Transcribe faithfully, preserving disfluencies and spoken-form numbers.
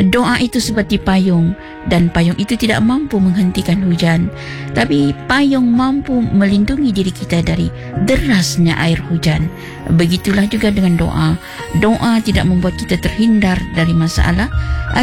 Doa itu seperti payung, dan payung itu tidak mampu menghentikan hujan, tapi payung mampu melindungi diri kita dari derasnya air hujan. Begitulah juga dengan doa. Doa tidak membuat kita terhindar dari masalah,